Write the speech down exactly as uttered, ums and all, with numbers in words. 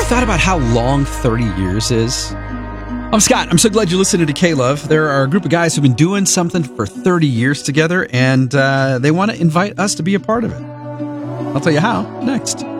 thought about how long thirty years is? I'm Scott. I'm so glad you're listening to K-Love. There are a group of guys who've been doing something for thirty years together, and uh, they want to invite us to be a part of it. I'll tell you how next.